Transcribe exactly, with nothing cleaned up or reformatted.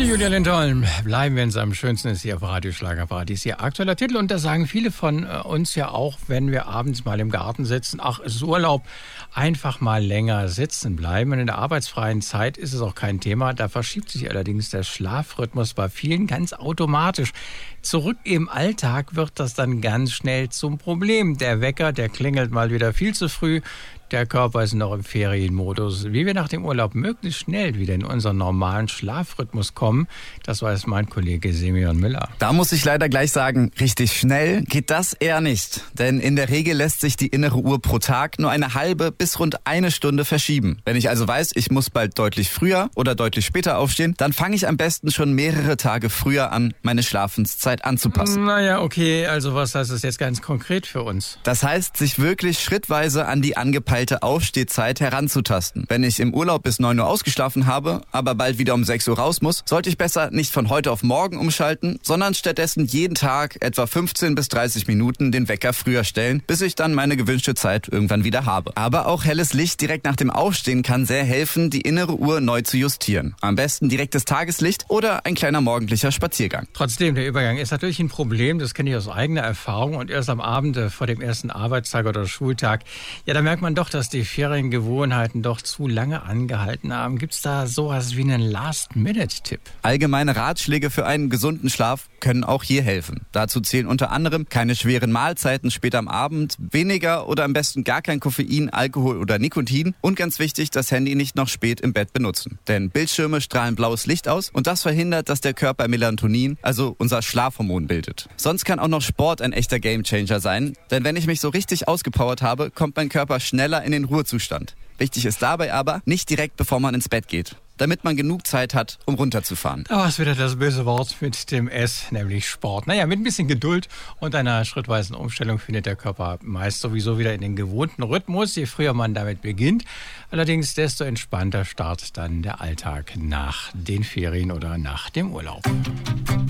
Die Julia Lindholm, bleiben wir uns am schönsten, ist hier auf Radio Schlagerparadies. Ihr aktueller Titel, und da sagen viele von uns ja auch, wenn wir abends mal im Garten sitzen, ach, es ist Urlaub, einfach mal länger sitzen bleiben. Und in der arbeitsfreien Zeit ist es auch kein Thema. Da verschiebt sich allerdings der Schlafrhythmus bei vielen ganz automatisch. Zurück im Alltag wird das dann ganz schnell zum Problem. Der Wecker, der klingelt mal wieder viel zu früh. Der Körper ist noch im Ferienmodus. Wie wir nach dem Urlaub möglichst schnell wieder in unseren normalen Schlafrhythmus kommen, das weiß mein Kollege Simeon Müller. Da muss ich leider gleich sagen, richtig schnell geht das eher nicht. Denn in der Regel lässt sich die innere Uhr pro Tag nur eine halbe bis rund eine Stunde verschieben. Wenn ich also weiß, ich muss bald deutlich früher oder deutlich später aufstehen, dann fange ich am besten schon mehrere Tage früher an, meine Schlafenszeit anzupassen. Naja, okay, also was heißt das jetzt ganz konkret für uns? Das heißt, sich wirklich schrittweise an die angepeilte Aufstehzeit heranzutasten. Wenn ich im Urlaub bis neun Uhr ausgeschlafen habe, aber bald wieder um sechs Uhr raus muss, sollte ich besser nicht von heute auf morgen umschalten, sondern stattdessen jeden Tag etwa fünfzehn bis dreißig Minuten den Wecker früher stellen, bis ich dann meine gewünschte Zeit irgendwann wieder habe. Aber auch helles Licht direkt nach dem Aufstehen kann sehr helfen, die innere Uhr neu zu justieren. Am besten direktes Tageslicht oder ein kleiner morgendlicher Spaziergang. Trotzdem, der Übergang ist natürlich ein Problem, das kenne ich aus eigener Erfahrung, und erst am Abend äh, vor dem ersten Arbeitstag oder Schultag, ja, da merkt man doch, dass die Feriengewohnheiten doch zu lange angehalten haben. Gibt es da sowas wie einen Last-Minute-Tipp? Allgemeine Ratschläge für einen gesunden Schlaf können auch hier helfen. Dazu zählen unter anderem keine schweren Mahlzeiten später am Abend, weniger oder am besten gar kein Koffein, Alkohol oder Nikotin und ganz wichtig, das Handy nicht noch spät im Bett benutzen. Denn Bildschirme strahlen blaues Licht aus und das verhindert, dass der Körper Melatonin, also unser Schlafhormon, bildet. Sonst kann auch noch Sport ein echter Gamechanger sein, denn wenn ich mich so richtig ausgepowert habe, kommt mein Körper schneller in den Ruhezustand. Wichtig ist dabei aber, nicht direkt bevor man ins Bett geht, damit man genug Zeit hat, um runterzufahren. Da ist wieder das böse Wort mit dem S, nämlich Sport. Naja, mit ein bisschen Geduld und einer schrittweisen Umstellung findet der Körper meist sowieso wieder in den gewohnten Rhythmus, je früher man damit beginnt. Allerdings, desto entspannter startet dann der Alltag nach den Ferien oder nach dem Urlaub.